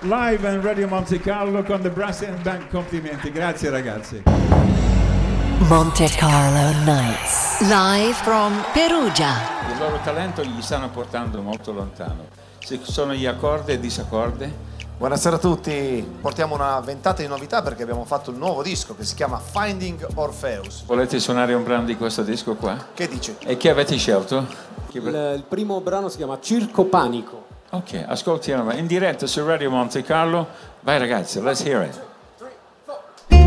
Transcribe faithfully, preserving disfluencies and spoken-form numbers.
live in Radio Monte Carlo con The Brass Band. Complimenti, grazie ragazzi. Monte Carlo Nights, live from Perugia. Il loro talento gli stanno portando molto lontano. Se sono gli accordi e disaccordi. Buonasera a tutti, portiamo una ventata di novità perché abbiamo fatto un nuovo disco che si chiama Finding Orpheus. Volete suonare un brano di questo disco qua? Che dice? E che avete scelto? Il, il primo brano si chiama Circo Panico. Ok, ascoltiamo in diretta su Radio Monte Carlo. Vai ragazzi, let's hear it.